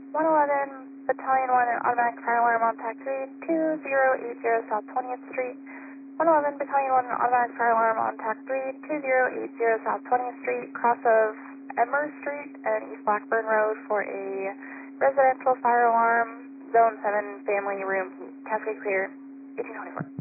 111, Battalion 1 and automatic fire alarm on TAC 3, 2080 South 20th Street. 111, Battalion 1 and automatic fire alarm on TAC 3, 2080 South 20th Street, cross of Emmer Street and East Blackburn Road for a residential fire alarm, Zone 7 family room heat. Cascade clear, 1824.